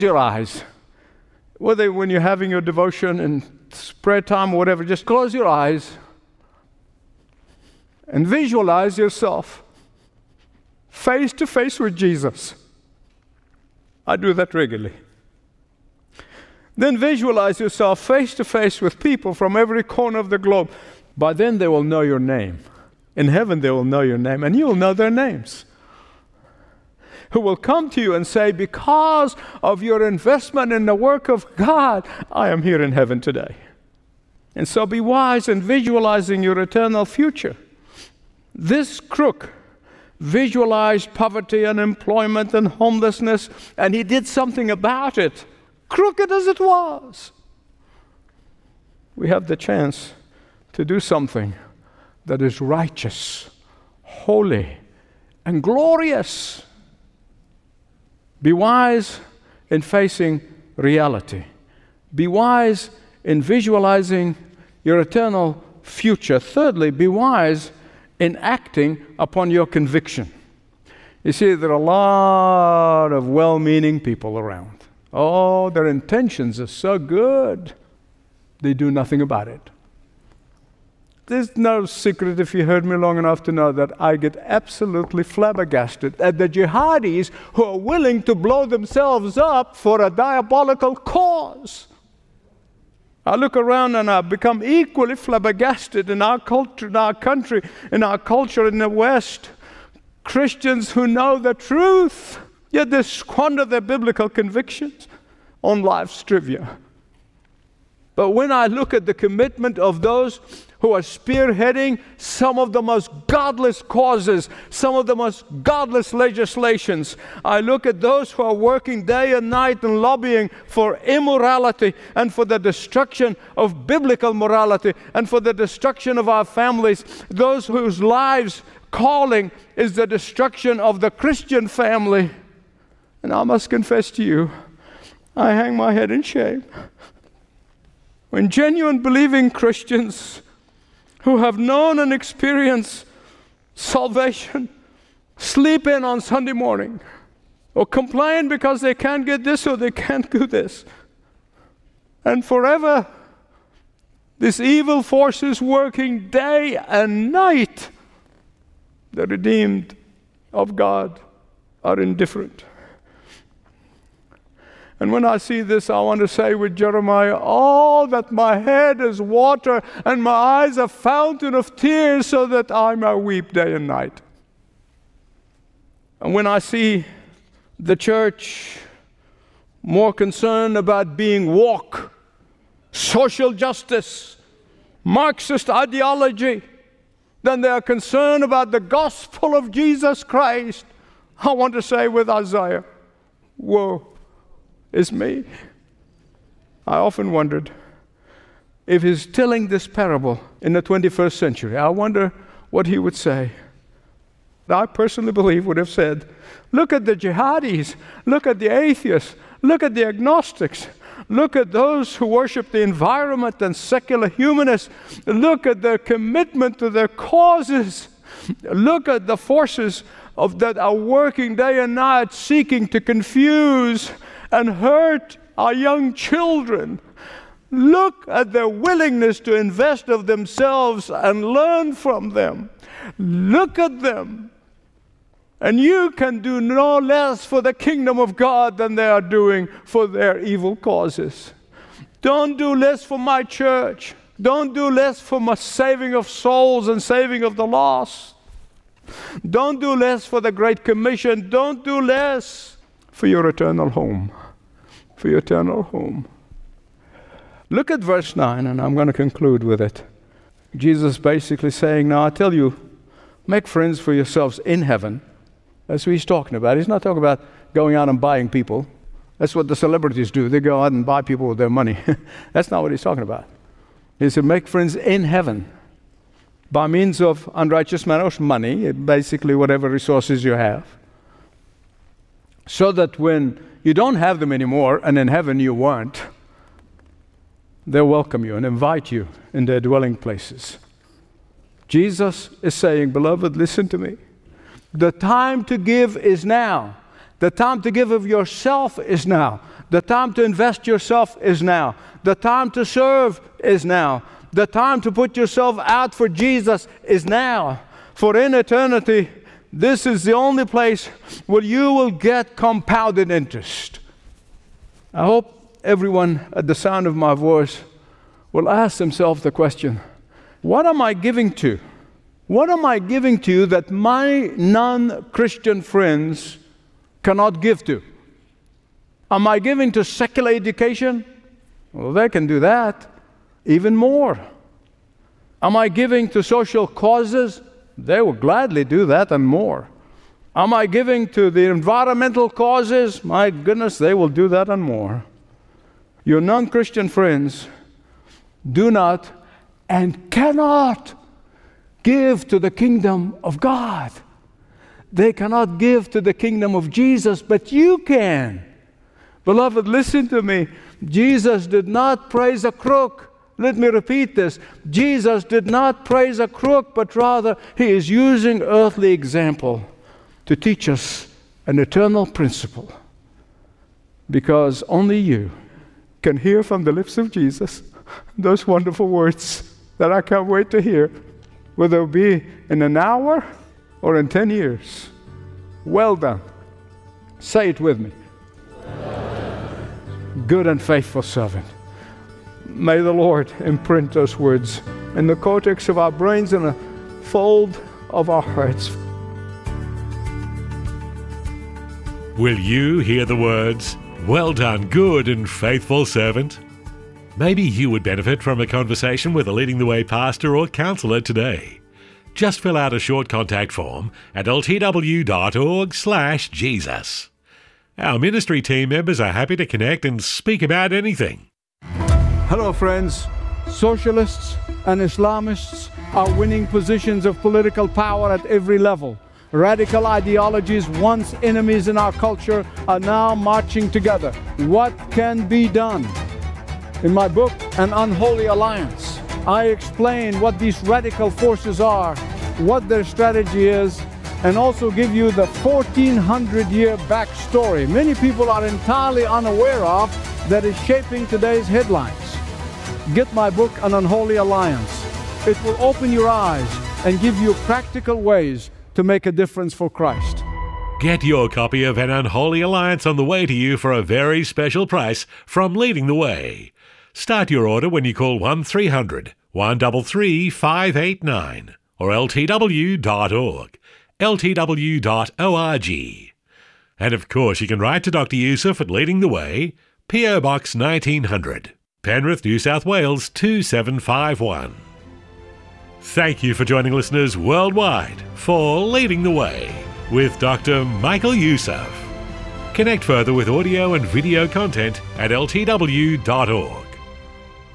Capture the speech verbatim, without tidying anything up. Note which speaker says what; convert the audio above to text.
Speaker 1: your eyes. Whether when you're having your devotion and prayer time or whatever, just close your eyes and visualize yourself face to face with Jesus. I do that regularly. Then visualize yourself face to face with people from every corner of the globe. By then they will know your name. In heaven they will know your name, and you will know their names. Who will come to you and say, because of your investment in the work of God, I am here in heaven today. And so be wise in visualizing your eternal future. This crook visualized poverty, unemployment, and homelessness, and he did something about it, crooked as it was. We have the chance to do something that is righteous, holy, and glorious. Be wise in facing reality. Be wise in visualizing your eternal future. Thirdly, be wise in acting upon your conviction. You see, there are a lot of well-meaning people around. Oh, their intentions are so good. They do nothing about it. There's no secret, if you heard me long enough to know, that I get absolutely flabbergasted at the jihadis who are willing to blow themselves up for a diabolical cause. I look around and I become equally flabbergasted in our culture, in our country, in our culture in the West. Christians who know the truth, yet they squander their biblical convictions on life's trivia. But when I look at the commitment of those who are spearheading some of the most godless causes, some of the most godless legislations, I look at those who are working day and night and lobbying for immorality and for the destruction of biblical morality and for the destruction of our families, those whose lives' calling is the destruction of the Christian family. And I must confess to you, I hang my head in shame. When genuine believing Christians who have known and experienced salvation sleep in on Sunday morning or complain because they can't get this or they can't do this, and forever this evil force is working day and night, the redeemed of God are indifferent. And when I see this, I want to say with Jeremiah, oh, that my head is water and my eyes a fountain of tears so that I may weep day and night. And when I see the church more concerned about being woke, social justice, Marxist ideology, than they are concerned about the gospel of Jesus Christ, I want to say with Isaiah, woe is me. I often wondered if he's telling this parable in the twenty-first century, I wonder what he would say. I personally believe would have said, look at the jihadis, look at the atheists, look at the agnostics, look at those who worship the environment and secular humanists, look at their commitment to their causes, look at the forces of that are working day and night seeking to confuse and hurt our young children. Look at their willingness to invest of themselves and learn from them. Look at them. And you can do no less for the kingdom of God than they are doing for their evil causes. Don't do less for my church. Don't do less for my saving of souls and saving of the lost. Don't do less for the Great Commission. Don't do less for your eternal home. For your eternal home. Look at verse nine, and I'm going to conclude with it. Jesus basically saying, now I tell you, make friends for yourselves in heaven. That's what he's talking about. He's not talking about going out and buying people. That's what the celebrities do. They go out and buy people with their money. That's not what he's talking about. He said, make friends in heaven by means of unrighteous manners, money, basically whatever resources you have, so that when you don't have them anymore, and in heaven you won't, they'll welcome you and invite you in their dwelling places. Jesus is saying, beloved, listen to me. The time to give is now. The time to give of yourself is now. The time to invest yourself is now. The time to serve is now. The time to put yourself out for Jesus is now. For in eternity, this is the only place where you will get compounded interest. I hope everyone at the sound of my voice will ask themselves the question, what am I giving to? What am I giving to that my non-Christian friends cannot give to? Am I giving to secular education? Well, they can do that. Even more. Am I giving to social causes? They will gladly do that and more. Am I giving to the environmental causes? My goodness, they will do that and more. Your non-Christian friends do not and cannot give to the kingdom of God. They cannot give to the kingdom of Jesus, but you can. Beloved, listen to me. Jesus did not praise a crook. Let me repeat this. Jesus did not praise a crook, but rather he is using earthly example to teach us an eternal principle. Because only you can hear from the lips of Jesus those wonderful words that I can't wait to hear, whether it be in an hour or in ten years. Well done. Say it with me. Good and faithful servant. May the Lord imprint those words in the cortex of our brains and a fold of our hearts.
Speaker 2: Will you hear the words, "Well done, good and faithful servant"? Maybe you would benefit from a conversation with a Leading the Way pastor or counselor today. Just fill out a short contact form at l t w dot org slash Jesus. Our ministry team members are happy to connect and speak about anything.
Speaker 1: Hello, friends. Socialists and Islamists are winning positions of political power at every level. Radical ideologies, once enemies in our culture, are now marching together. What can be done? In my book, An Unholy Alliance, I explain what these radical forces are, what their strategy is, and also give you the fourteen hundred year backstory many people are entirely unaware of that is shaping today's headlines. Get my book, An Unholy Alliance. It will open your eyes and give you practical ways to make a difference for Christ.
Speaker 2: Get your copy of An Unholy Alliance on the way to you for a very special price from Leading the Way. Start your order when you call one three hundred, one three three, five eight nine or l t w dot org. l t w dot org. And of course you can write to Doctor Yusuf at Leading the Way, P O Box nineteen hundred, Penrith, New South Wales two seven five one. Thank you for joining listeners worldwide for Leading the Way with Doctor Michael Yusuf. Connect further with audio and video content at l t w dot org.